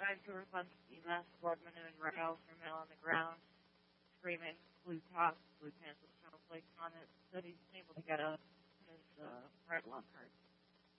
drive towards Ski Mask, Boardman and Monroe from Mel on the ground, screaming, blue top, blue pants, it sounds like on it, that he's able to get a his red love card.